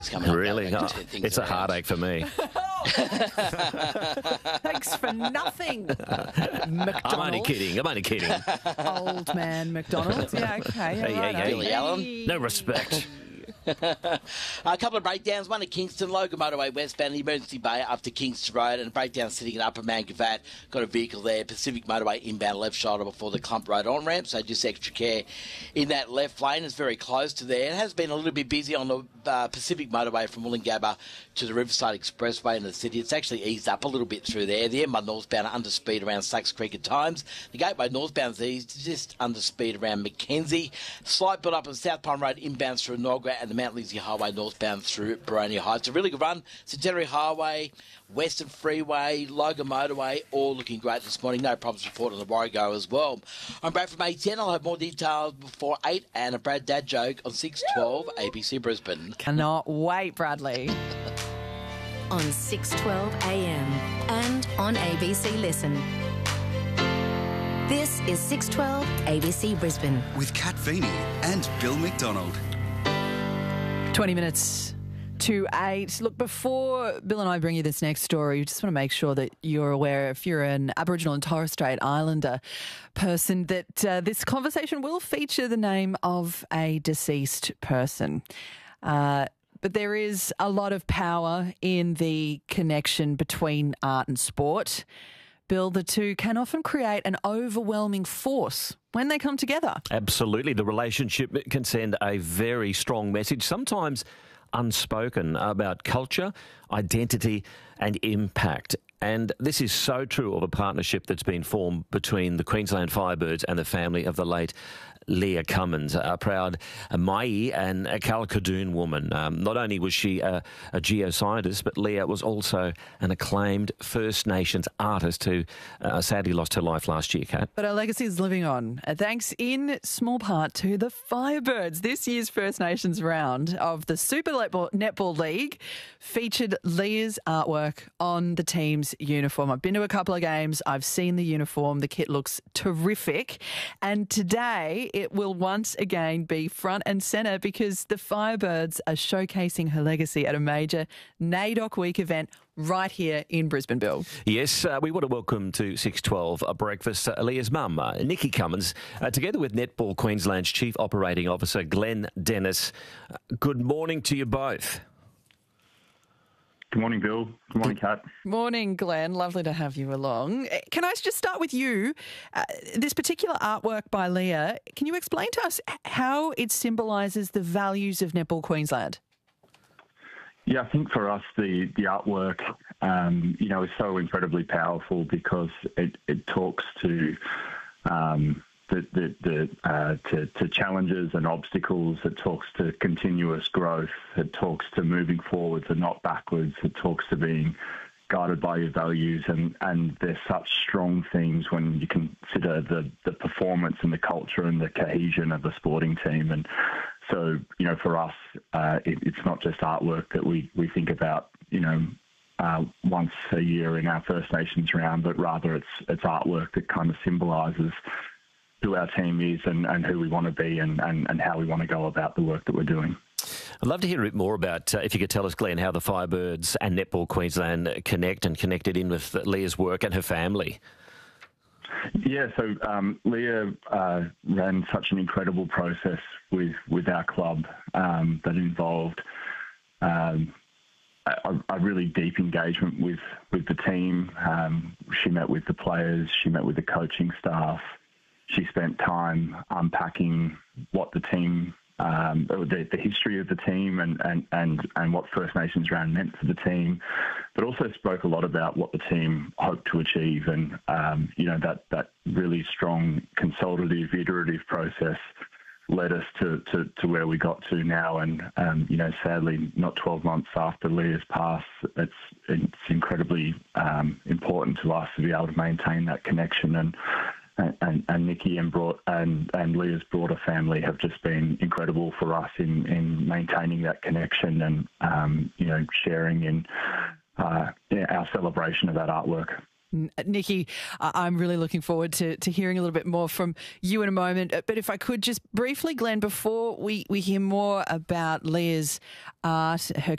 Coming up, Really? going Oh, to turn things it's a around. heartache for me. Thanks for nothing, McDonald. I'm only kidding. Old man McDonald. Yeah, okay. Hey, right, hey, Billy Allen. No respect. A couple of breakdowns. One at Kingston, Logan Motorway westbound, the emergency bay up to Kingston Road, and a breakdown sitting at Upper Mangavat. Got a vehicle there, Pacific Motorway inbound left shoulder before the Clump Road on-ramp, so just extra care in that left lane. It's very close to there. It has been a little bit busy on the Pacific Motorway from Wollongabba to the Riverside Expressway in the city. It's actually eased up a little bit through there. The M1 northbound are under speed around Sucks Creek at times. The Gateway northbound's eased, just under speed around Mackenzie. Slight build up on South Pine Road inbounds through Norgra and the Mount Lizzie Highway northbound through Boronia Heights. A really good run. Centenary Highway, Western Freeway, Logan Motorway, all looking great this morning. No problems reported on the Warrego as well. I'm Brad from A10. I'll have more details before 8 and a Brad Dad joke on 6:12 ABC Brisbane. Cannot wait, Bradley. On 6:12 a.m. and on ABC Listen. This is 6:12 ABC Brisbane. With Kat Feeney and Bill McDonald. 20 minutes to 8. Look, before Bill and I bring you this next story, we just want to make sure that you're aware, if you're an Aboriginal and Torres Strait Islander person, that this conversation will feature the name of a deceased person. But there is a lot of power in the connection between art and sport. Bill, the two can often create an overwhelming force when they come together. Absolutely. The relationship can send a very strong message, sometimes unspoken, about culture, identity and impact. And this is so true of a partnership that's been formed between the Queensland Firebirds and the family of the late Leah Cummins, a proud Mai and a Kalkadoon woman. Not only was she a geoscientist, but Leah was also an acclaimed First Nations artist who sadly lost her life last year, Kat. But her legacy is living on, thanks in small part to the Firebirds. This year's First Nations round of the Super Netball League featured Leah's artwork on the team's uniform. I've been to a couple of games. I've seen the uniform. The kit looks terrific. And today it will once again be front and centre because the Firebirds are showcasing her legacy at a major NAIDOC Week event right here in Brisbane, Bill. Yes, we want to welcome to 6:12 breakfast Leah's mum, Nikki Cummins, together with Netball Queensland's Chief Operating Officer, Glenn Dennis. Good morning to you both. Good morning, Bill. Good morning, Kat. Morning, Glenn. Lovely to have you along. Can I just start with you? This particular artwork by Leah, can you explain to us how it symbolises the values of Netball Queensland? Yeah, I think for us, the artwork, is so incredibly powerful because it talks to to challenges and obstacles. It talks to continuous growth. It talks to moving forwards and not backwards. It talks to being guided by your values, and they're such strong things when you consider the performance and the culture and the cohesion of the sporting team. And so, for us, it's not just artwork that we think about, once a year in our First Nations round, but rather it's artwork that kind of symbolises who our team is and who we want to be and how we want to go about the work that we're doing. I'd love to hear a bit more about, if you could tell us, Glenn, how the Firebirds and Netball Queensland connected in with Leah's work and her family. Yeah, so Leah ran such an incredible process with our club that involved a really deep engagement with the team. She met with the players, she met with the coaching staff. She spent time unpacking what the team, the history of the team and what First Nations round meant for the team, but also spoke a lot about what the team hoped to achieve. And, that really strong consultative, iterative process led us to where we got to now. And, sadly, not 12 months after Leah's pass, it's incredibly important to us to be able to maintain that connection. And Nikki and Leah's broader family have just been incredible for us in maintaining that connection and sharing in our celebration of that artwork. Nikki, I'm really looking forward to hearing a little bit more from you in a moment. But if I could just briefly, Glenn, before we hear more about Leah's art, her